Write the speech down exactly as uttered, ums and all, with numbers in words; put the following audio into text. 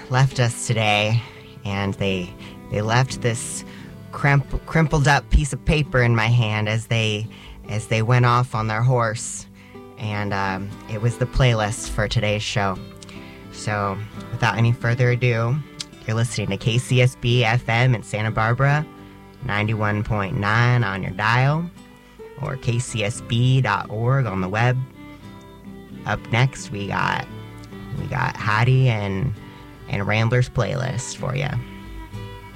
left us today, and they they left this crimp, crumpled up piece of paper in my hand as they as they went off on their horse, and um, it was the playlist for today's show. So, without any further ado, you're listening to K C S B F M in Santa Barbara, ninety-one point nine on your dial, or K C S B dot org on the web. Up next, we got we got Hattie and and Rambler's playlist for you.